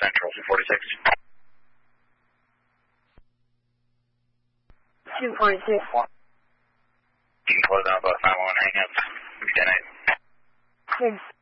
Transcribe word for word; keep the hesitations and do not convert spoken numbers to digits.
Central, two forty-six. two forty-six. You can close down about five one, hang up. ten eight. Six.